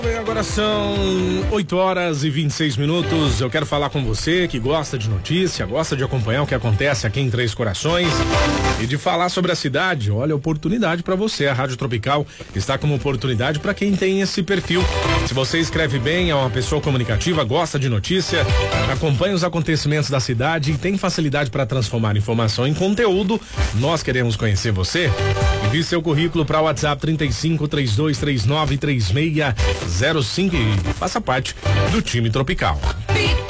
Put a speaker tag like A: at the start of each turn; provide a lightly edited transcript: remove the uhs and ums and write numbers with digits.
A: Agora são 8h26. Eu quero falar com você que gosta de notícia, gosta de acompanhar o que acontece aqui em Três Corações e de falar sobre a cidade. Olha, oportunidade para você. A Rádio Tropical está como oportunidade para quem tem esse perfil. Se você escreve bem, é uma pessoa comunicativa, gosta de notícia, acompanha os acontecimentos da cidade e tem facilidade para transformar informação em conteúdo, nós queremos conhecer você. Envie seu currículo para o WhatsApp 3532393605 e faça parte do time Tropical.